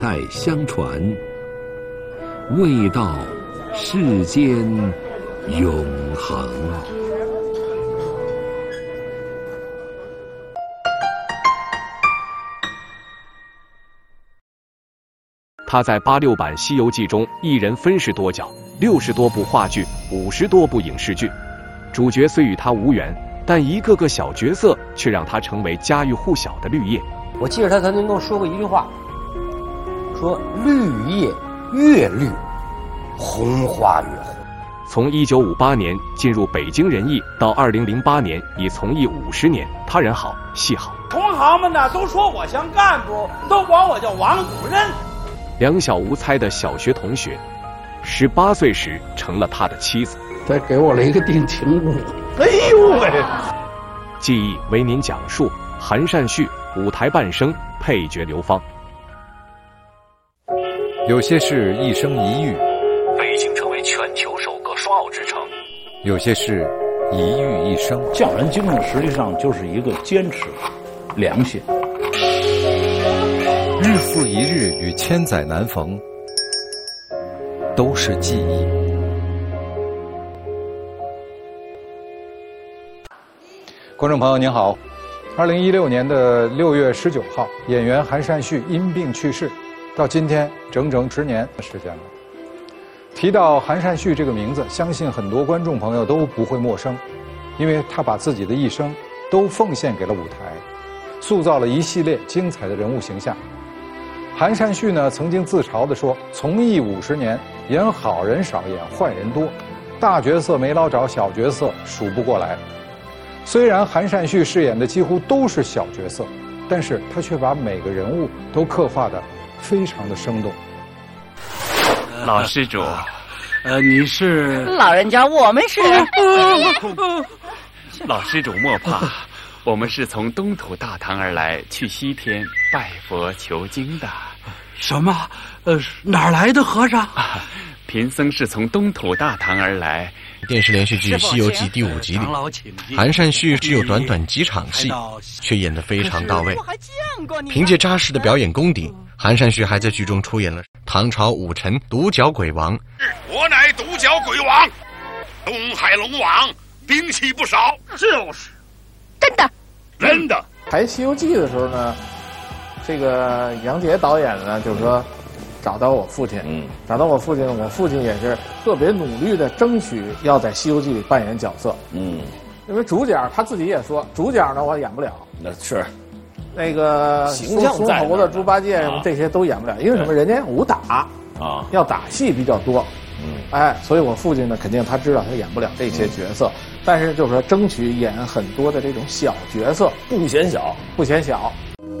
代相传，味道世间永恒。 他在86版《西游记》中一人分饰多角，60多部话剧，50多部影视剧。主角虽与他无缘，但一个个小角色却让他成为家喻户晓的绿叶。 我记得他曾经跟我说过一句话，说绿叶越绿，红花越红。 从1958年进入北京人艺，到2008年已从艺50年，他人好戏好。 同行们呢都说我像干部，都管我叫王主任。 两小无猜的小学同学，18岁时成了他的妻子。 他给我了一个定情物。 哎呦喂！ 记忆为您讲述韩善旭舞台半生，配角刘芳。 有些事一生一遇， 北京成为全球首个双奥之城； 有些事一遇一生。 匠人精神实际上就是一个坚持、良心。 日复一日与千载难逢，都是记忆。观众朋友您好，2016年的6月19号，演员韩善旭因病去世，到今天整整10年的时间了。提到韩善旭这个名字，相信很多观众朋友都不会陌生，因为他把自己的一生都奉献给了舞台，塑造了一系列精彩的人物形象。韩善旭呢，曾经自嘲地说，从艺50年，演好人少，演坏人多，大角色没捞着，小角色数不过来。虽然韩善旭饰演的几乎都是小角色，但是他却把每个人物都刻画得非常的生动。 老施主， 你是？ 老人家，我们是。 老施主莫怕，我们是从东土大唐而来，去西天拜佛求经的。 什么？哪儿来的和尚？ 贫僧是从东土大唐而来。 电视连续剧《西游记》第5集里，韩善旭只有短短几场戏，却演得非常到位。凭借扎实的表演功底，韩善旭还在剧中出演了唐朝武臣独角鬼王。 我乃独角鬼王，东海龙王，兵器不少。 就是， 真的， 真的。 拍《西游记》的时候呢，这个杨洁导演呢，就是说找到我父亲，找到我父亲，我父亲也是特别努力的争取要在《西游记》里扮演角色，因为主角他自己也说，主角呢我演不了， 那是那个形象在孙猴子、猪八戒什么这些都演不了，因为什么？人家武打啊，要打戏比较多，所以我父亲呢，肯定他知道他演不了这些角色，但是就是说争取演很多的这种小角色， 不显小， 不显小。